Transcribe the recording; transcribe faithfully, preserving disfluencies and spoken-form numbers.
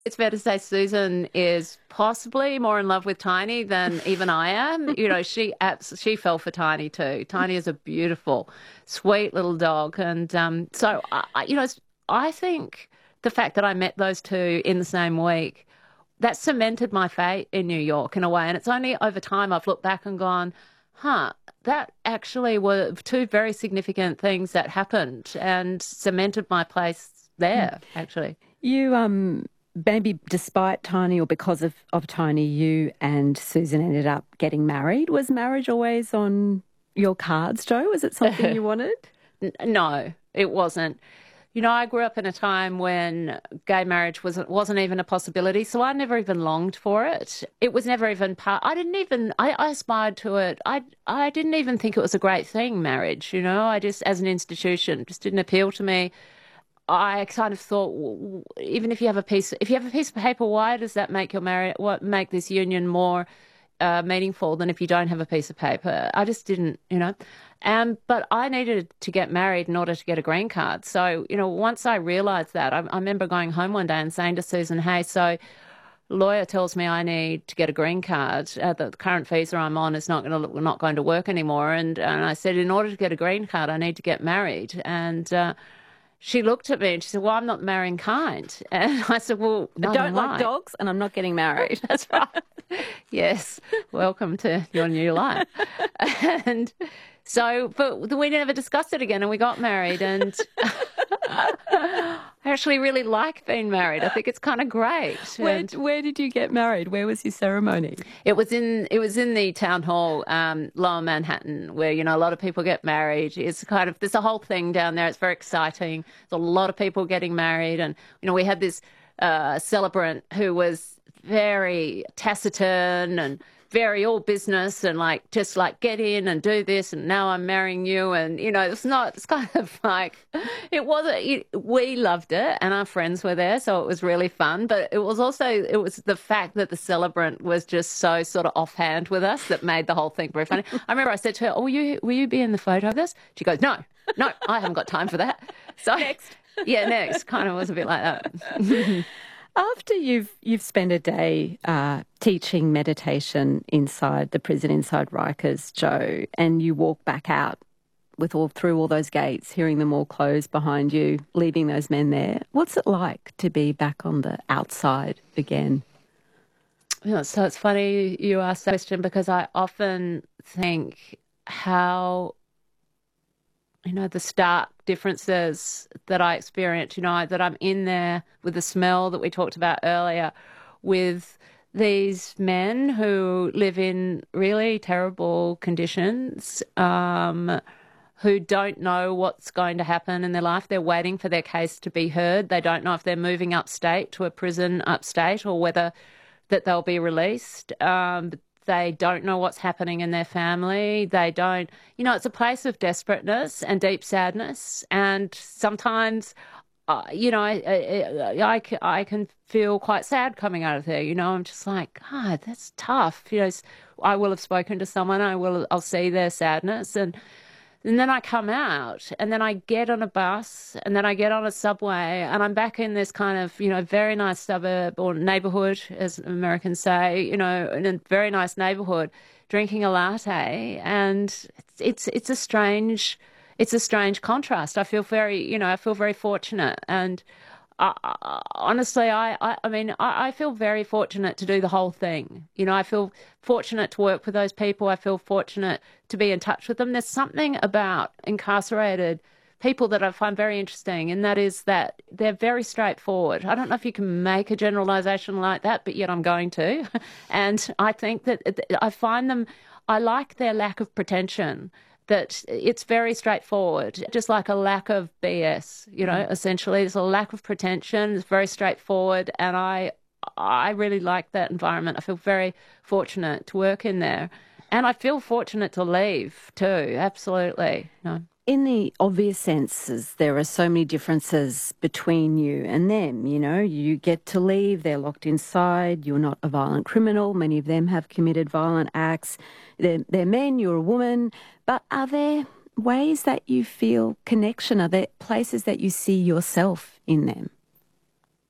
It's fair to say Susan is possibly more in love with Tiny than even I am. You know, she abs- she fell for Tiny too. Tiny is a beautiful, sweet little dog. And um, so, I, I- you know, it's- I think the fact that I met those two in the same week, that cemented my fate in New York in a way. And it's only over time I've looked back and gone, huh, that actually were two very significant things that happened and cemented my place there, actually. You, um, maybe despite Tiny or because of, of Tiny, you and Susan ended up getting married. Was marriage always on your cards, Jo? Was it something you wanted? N- No, it wasn't. You know, I grew up in a time when gay marriage wasn't wasn't even a possibility, so I never even longed for it. It was never even part. I didn't even. I, I aspired to it. I I didn't even think it was a great thing, marriage. You know, I just, as an institution, just didn't appeal to me. I kind of thought, w- w- even if you have a piece, if you have a piece of paper, why does that make your marriage, what make this union more uh, meaningful than if you don't have a piece of paper? I just didn't, you know. Um, but I needed to get married in order to get a green card. So, you know, once I realised that, I, I remember going home one day and saying to Susan, "Hey, so lawyer tells me I need to get a green card. Uh, the current visa I'm on is not going to not going to work anymore." And and I said, in order to get a green card, I need to get married. And uh, she looked at me and she said, "Well, I'm not marrying kind." And I said, "Well, I no, don't like dogs and I'm not getting married. That's right. Yes. Welcome to your new life." And so, but we never discussed it again and we got married. And I actually really like being married. I think it's kind of great. Where, And where did you get married? Where was your ceremony? it was in it was in the town hall, um, Lower Manhattan, where, you know, a lot of people get married. It's kind of, there's a whole thing down there. It's very exciting. There's a lot of people getting married, and, you know, we had this uh, celebrant who was very taciturn and very all business and like just like get in and do this and now I'm marrying you, and, you know, it's not, it's kind of like, it wasn't, it, we loved it and our friends were there, so it was really fun, but it was also, it was the fact that the celebrant was just so sort of offhand with us that made the whole thing very funny. I remember I said to her, "Oh, will you, will you be in the photo of this?" She goes, "No, no, I haven't got time for that." So Next. yeah, next, kind of was a bit like that. After you've you've spent a day uh, teaching meditation inside the prison, inside Rikers, Jo, and you walk back out with all through all those gates, hearing them all close behind you, leaving those men there, what's it like to be back on the outside again? Yeah, so it's funny you ask that question because I often think how, you know, the stark differences that I experience, you know, that I'm in there with the smell that we talked about earlier, with these men who live in really terrible conditions, um, who don't know what's going to happen in their life. They're waiting for their case to be heard. They don't know if they're moving upstate to a prison upstate or whether that they'll be released. Um, they don't know what's happening in their family. They don't, you know, it's a place of desperateness and deep sadness. And sometimes, uh, you know, I, I, I, c- I can feel quite sad coming out of there. You know, I'm just like, God, that's tough. You know, s- I will have spoken to someone. I will, I'll see their sadness. And and then I come out and then I get on a bus and then I get on a subway and I'm back in this kind of, you know, very nice suburb or neighborhood, as Americans say, you know, in a very nice neighborhood, drinking a latte. And it's, it's, it's a strange, it's a strange contrast. I feel very, you know, I feel very fortunate. And I, I, honestly, I, I, I mean, I, I feel very fortunate to do the whole thing. You know, I feel fortunate to work with those people. I feel fortunate to be in touch with them. There's something about incarcerated people that I find very interesting, and that is that they're very straightforward. I don't know if you can make a generalization like that, but yet I'm going to. And I think that I find them, I like their lack of pretension, that it's very straightforward, just like a lack of B S, you know, essentially. There's a lack of pretension, it's very straightforward, and I I really like that environment. I feel very fortunate to work in there. And I feel fortunate to leave too, absolutely. No. In the obvious senses, there are so many differences between you and them. You know, you get to leave, they're locked inside, you're not a violent criminal. Many of them have committed violent acts. They're, they're men, you're a woman. But are there ways that you feel connection? Are there places that you see yourself in them?